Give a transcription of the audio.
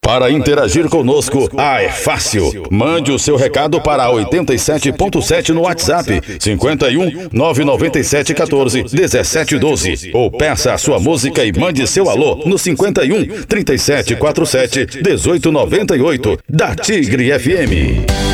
Para interagir conosco, é fácil. Mande o seu recado para 87.7 no WhatsApp, 51 997 14 17 12. Ou peça a sua música e mande seu alô no 51 3747 1898 da Tigre FM.